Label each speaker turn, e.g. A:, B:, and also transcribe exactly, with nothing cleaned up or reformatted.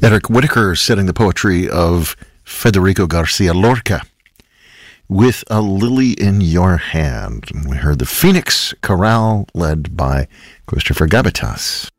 A: Eric Whitacre setting the poetry of Federico Garcia Lorca with A Lily in Your Hand. We heard the Phoenix Chorale led by Christopher Gabitas.